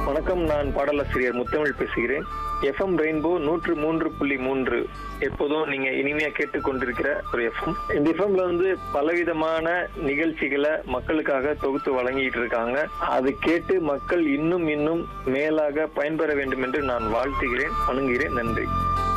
வணக்கம், நான் பாடலாசிரியர் முத்தமிழ் பேசுகிறேன். FM ரெயின்போ 103.3 எப்போதும் நீங்க இனிமையா கேட்டுக்கொண்டிருக்கிற ஒரு FM. இந்த FMல பலவிதமான நிகழ்ச்சிகளை மக்களுக்காக தொகுத்து வழங்கிட்டு இருக்காங்க. அது கேட்டு மக்கள் இன்னும் மேலாக பயன்பெற வேண்டும் என்று நான் வாழ்த்துகிறேன், வணங்குகிறேன். நன்றி.